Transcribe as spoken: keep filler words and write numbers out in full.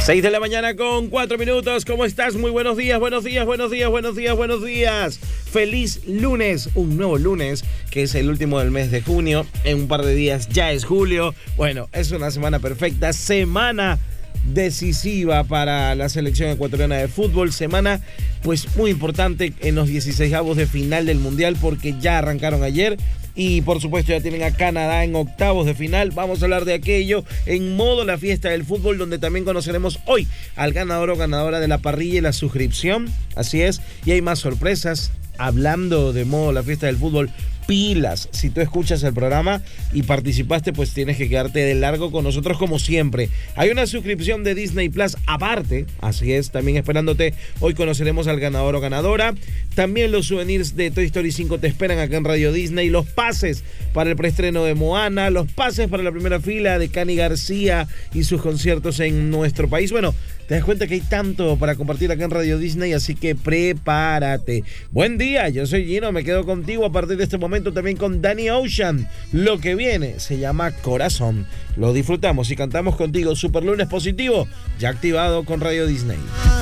seis de la mañana con cuatro minutos. ¿Cómo estás? Muy buenos días, buenos días, buenos días, buenos días, buenos días. Feliz lunes, un nuevo lunes, que es el último del mes de junio. En un par de días ya es julio. Bueno, es una semana perfecta, semana decisiva para la selección ecuatoriana de fútbol. Semana pues muy importante en los dieciseisavos de final del Mundial, porque ya arrancaron ayer. Y por supuesto ya tienen a Canadá en octavos de final. Vamos a hablar de aquello en modo la fiesta del fútbol, donde también conoceremos hoy al ganador o ganadora de la parrilla y la suscripción. Así es, y hay más sorpresas. Hablando de modo la fiesta del fútbol, pilas. Si tú escuchas el programa y participaste, pues tienes que quedarte de largo con nosotros como siempre. Hay una suscripción de Disney Plus aparte, así es, también esperándote. Hoy conoceremos al ganador o ganadora. También los souvenirs de Toy Story cinco te esperan acá en Radio Disney. Los pases para el preestreno de Moana, los pases para la primera fila de Cani García y sus conciertos en nuestro país. Bueno, te das cuenta que hay tanto para compartir acá en Radio Disney, así que prepárate. Buen día, yo soy Gino, me quedo contigo a partir de este momento también con Danny Ocean. Lo que viene se llama Corazón. Lo disfrutamos y cantamos contigo. Super lunes positivo, ya activado con Radio Disney.